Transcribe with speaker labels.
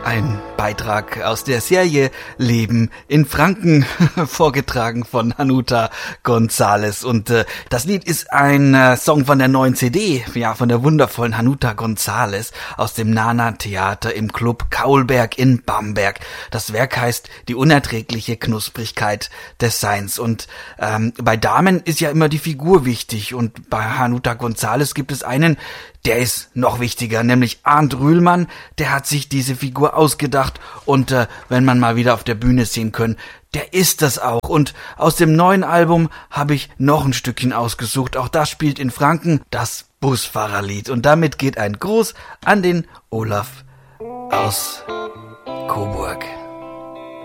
Speaker 1: Ein Beitrag aus der Serie Leben in Franken, vorgetragen von Hanuta González. Und das Lied ist ein Song von der neuen CD, ja, von der wundervollen Hanuta González aus dem Nana Theater im Club Kaulberg in Bamberg. Das Werk heißt Die unerträgliche Knusprigkeit des Seins. Und bei Damen ist ja immer die Figur wichtig. Und bei Hanuta González gibt es einen, der ist noch wichtiger, nämlich Arndt Rühlmann. Der hat sich diese Figur ausgedacht und wenn man mal wieder auf der Bühne sehen können, der ist das auch. Und aus dem neuen Album habe ich noch ein Stückchen ausgesucht. Auch das spielt in Franken, das Busfahrerlied. Und damit geht ein Gruß an den Olaf aus Coburg.